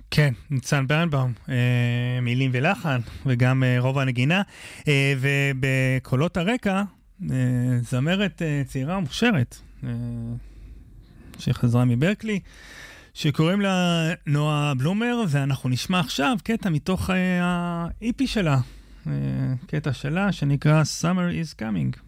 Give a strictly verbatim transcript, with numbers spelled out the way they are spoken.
כן, ניצן ברנבאום, אה, מילים ולחן, וגם אה, רוב הנגינה, אה, ובקולות הרקע, אה, זמרת אה, צעירה מוכשרת, אה, שחזרה מברקלי, שקוראים לה נועה בלומר, ואנחנו נשמע עכשיו קטע מתוך אה, ה-איפי שלה, אה, קטע שלה שנקרא Summer is Coming.